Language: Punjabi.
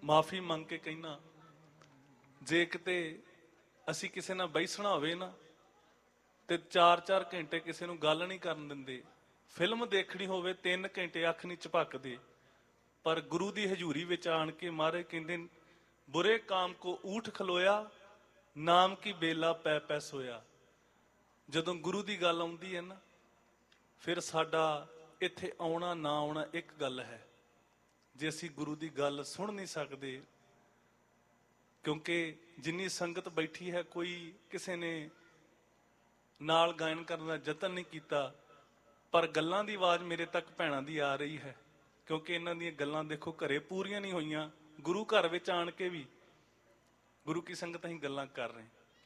ਮਾਫੀ ਮੰਗ ਕੇ ਕਹਿਣਾ, ਜੇ ਕਿਤੇ ਅਸੀਂ ਕਿਸੇ ਨਾਲ ਬੈਸਣਾ ਹੋਵੇ ਨਾ ਤੇ 4-4 ਘੰਟੇ ਕਿਸੇ ਨੂੰ ਗੱਲ ਨਹੀਂ ਕਰਨ ਦਿੰਦੇ। ਫਿਲਮ ਦੇਖਣੀ ਹੋਵੇ 3 ਘੰਟੇ ਅੱਖ ਨਹੀਂ ਝਪਕਦੇ। ਪਰ ਗੁਰੂ ਦੀ ਹਜ਼ੂਰੀ ਵਿੱਚ ਆਣ ਕੇ ਮਹਾਰਾਜ ਕਹਿੰਦੇ, ਬੁਰੇ ਕਾਮ ਕੋ ਊਠ ਖਲੋਇਆ, ਨਾਮ ਕੀ ਬੇਲਾ ਪੈ ਪੈ ਸੋਇਆ। ਜਦੋਂ ਗੁਰੂ ਦੀ ਗੱਲ ਆਉਂਦੀ ਹੈ ਨਾ, ਫਿਰ ਸਾਡਾ ਇੱਥੇ ਆਉਣਾ ਨਾ ਆਉਣਾ ਇੱਕ ਗੱਲ ਹੈ। ਜੇ ਅਸੀਂ ਗੁਰੂ ਦੀ ਗੱਲ ਸੁਣ ਨਹੀਂ ਸਕਦੇ, ਕਿਉਂਕਿ ਜਿੰਨੀ ਸੰਗਤ ਬੈਠੀ ਹੈ, ਕੋਈ ਕਿਸੇ ਨੇ ਨਾਲ ਗਾਇਨ ਕਰਨ ਦਾ ਯਤਨ ਨਹੀਂ ਕੀਤਾ, ਪਰ ਗੱਲਾਂ ਦੀ ਆਵਾਜ਼ ਮੇਰੇ ਤੱਕ ਭੈਣਾਂ ਦੀ ਆ ਰਹੀ ਹੈ। ਕਿਉਂਕਿ ਇਹਨਾਂ ਦੀਆਂ ਗੱਲਾਂ ਦੇਖੋ ਘਰੇ ਪੂਰੀਆਂ ਨਹੀਂ ਹੋਈਆਂ, ਗੁਰੂ ਘਰ ਵਿੱਚ ਆਣ ਕੇ ਵੀ ਗੁਰੂ ਕੀ ਸੰਗਤ ਅਸੀਂ ਗੱਲਾਂ ਕਰ ਰਹੇ।